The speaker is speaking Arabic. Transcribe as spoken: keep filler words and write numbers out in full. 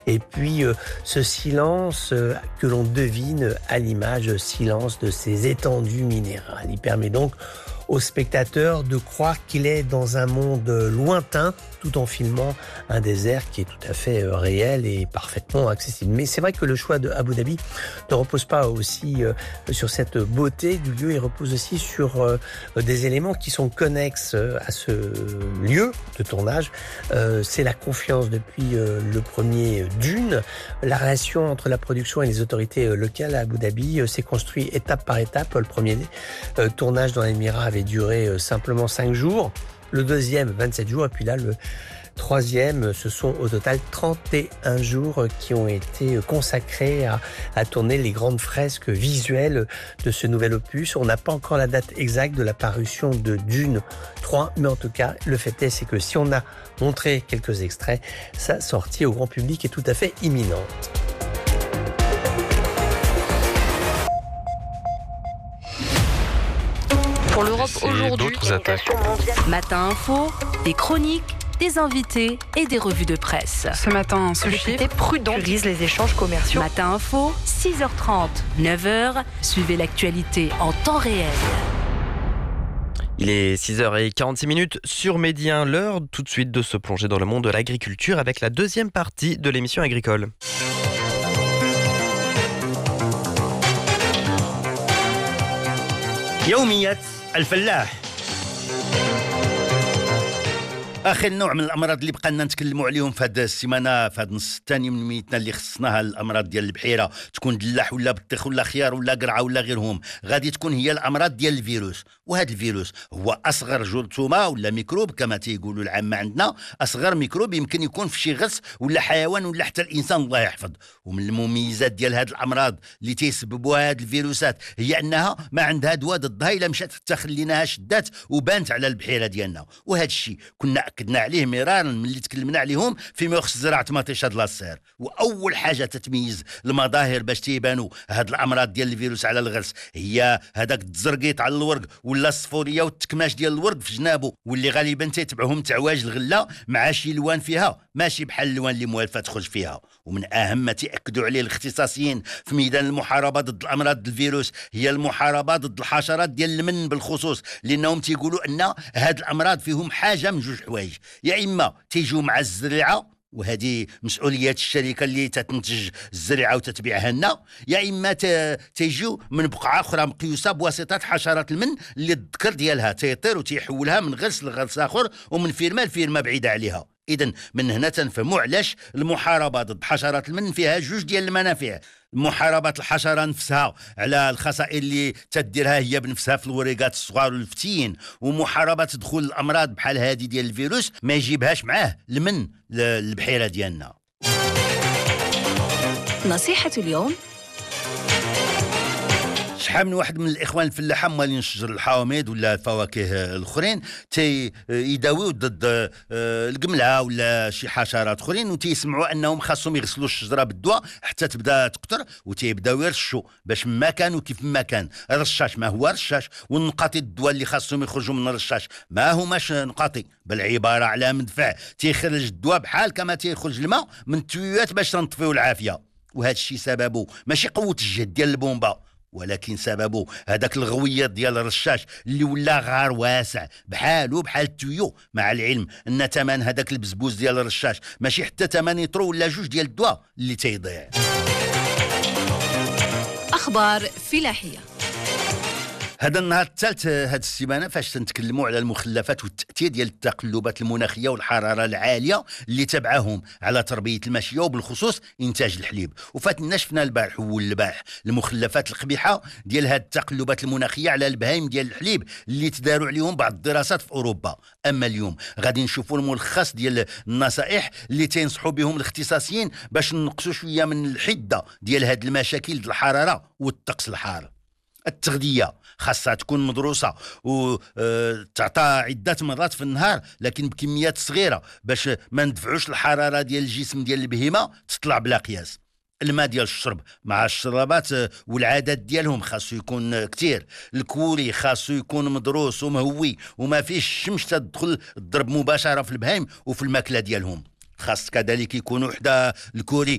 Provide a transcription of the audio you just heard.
Et puis euh, ce silence euh, que l'on devine à l'image silence de ces étendues minérales. Il permet donc au spectateur de croire qu'il est dans un monde lointain tout en filmant un désert qui est tout à fait réel et parfaitement accessible. Mais c'est vrai que le choix de Abu Dhabi ne repose pas aussi euh, sur cette beauté du lieu, il repose aussi sur euh, des éléments qui sont connexes à ce lieu de tournage. Euh, c'est la confiance depuis euh, le premier Dune. La relation entre la production et les autorités euh, locales à Abu Dhabi euh, s'est construite étape par étape. Le premier euh, tournage dans l'Émirat avait duré euh, simplement cinq jours. Le deuxième, vingt-sept jours. Et puis là, le troisième, ce sont au total trente et un jours qui ont été consacrés à, à tourner les grandes fresques visuelles de ce nouvel opus. On n'a pas encore la date exacte de la parution de Dune trois, mais en tout cas, le fait est, c'est que si on a montré quelques extraits, sa sortie au grand public est tout à fait imminente. Pour l'Europe aujourd'hui, d'autres attaques. Matin Info, des chroniques, des invités et des revues de presse. Ce matin, ce Société prudente priorise les échanges commerciaux. Matin Info, six heures trente, neuf heures. Suivez l'actualité en temps réel. Il est six heures quarante-six minutes sur Média un, l'heure tout de suite de se plonger dans le monde de l'agriculture avec la deuxième partie de l'émission agricole. يوميات الفلاح. اخر نوع من الامراض اللي بقينا نتكلموا عليهم في هذه السيمانه في هذا النص الثاني من ميتنا اللي خصناها الامراض ديال البحيره، تكون دلاح ولا بطيخ ولا خيار ولا قرعه ولا غيرهم، غادي تكون هي الامراض ديال الفيروس. وهذا الفيروس هو اصغر جرثومه ولا ميكروب كما تيقولوا العامه عندنا، اصغر ميكروب يمكن يكون في شي غص ولا حيوان ولا حتى الانسان الله يحفظ. ومن المميزات ديال هذه الامراض اللي تيسببوها هذه الفيروسات هي انها ما عندها دواء ضدها الا مشات حتى خليناها شدات وبانت على البحيره ديالنا. وهذا الشيء كنا اكدنا عليه مرارا ملي تكلمنا عليهم فيما يخص زراعه مطيشه لاصير. واول حاجه تتميز المظاهر باش تيبانوا هاد الامراض ديال الفيروس على الغرس هي هذاك التزرقيط على الورق ولا الصفوريه والتكماش ديال الورق في جنابه، واللي غالبا تيتبعهم تعواج الغله مع شي لوان فيها ماشي بحال اللوان اللي موالفه تخرج فيها. ومن اهم ما تاكدوا عليه الاختصاصيين في ميدان المحاربه ضد الامراض الفيروس هي المحاربه ضد الحشرات ديال المن بالخصوص، لانهم تيقولوا ان هاد الامراض فيهم حاجه من جوج حوايج، يا اما تيجوا مع الزريعه وهذه مسؤوليات الشركه اللي تتنتج الزريعه وتتبيعها لنا، يا اما تيجوا من بقعه اخرى مقيوسه بواسطه حشرات المن اللي الذكر ديالها تيطير وتيحولها من غرس لغرس اخر ومن فيرما لفيرما بعيده عليها. إذن من هنا تنفهموا علاش المحاربة ضد حشرات المن فيها جوج ديال المنافع. محاربة الحشرة نفسها على الخسائر اللي تديرها هي بنفسها في الوريقات الصغار والفتين، ومحاربة دخول الأمراض بحال هذه ديال الفيروس ما يجيبهاش معاه المن للبحيرة ديالنا. نصيحة اليوم: شحال من واحد من الاخوان الفلاحه مالين شجر الحوامض ولا الفواكه الاخرين تي يداويو ضد القمله ولا شي حشرات اخرين، وتيسمعوا انهم خاصهم يغسلوا الشجره بالدواء حتى تبدا تقطر، وتيبداو يرشوا باش ما كان وكيف ما كان. الرشاش ما هو رشاش، والنقاطي الدواء اللي خاصهم يخرجوا من الرشاش ما هماش نقاطي، بل عباره على مدفع تيخرج الدواء بحال كما تيخرج الماء من التيوات باش تنطفيو العافيه. وهذا الشيء سببه ماشي قوه الجهد ديال البومبا، ولكن سببه هذاك الغويات ديال الرشاش اللي ولا غار واسع بحالو بحال التيو، مع العلم ان ثمن هذاك البزبوز ديال الرشاش ماشي حتى ثمن يطرو ولا جوج ديال الدواء اللي تيضيع. أخبار فلاحية. هذا النهار الثالث هذه السيمانه فاش تنتكلموا على المخلفات والتاثير ديال التقلبات المناخيه والحراره العاليه اللي تبعهم على تربيه الماشيه وبالخصوص انتاج الحليب. وفاتنا شفنا البارح والبارح المخلفات القبيحه ديال هذه التقلبات المناخيه على البهايم ديال الحليب اللي تداروا عليهم بعض الدراسات في اوروبا. اما اليوم غادي نشوفوا الملخص ديال النصائح اللي تنصحوا بهم الاختصاصيين باش نقصوا شويه من الحده ديال هذه المشاكل ديال الحراره والطقس الحار. التغذية خاصها تكون مدروسة وتعطى عدة مرات في النهار لكن بكميات صغيرة باش ما ندفعوش الحرارة ديال الجسم ديال البهيمة تطلع بلا قياس. الماء ديال الشرب مع الشرابات والعادات ديالهم خاصو يكون كتير. الكوري خاصو يكون مدروس ومهوي وما فيش الشمس تدخل تضرب مباشرة في البهايم وفي الماكلة ديالهم. خاص كذلك يكونوا حدا الكوري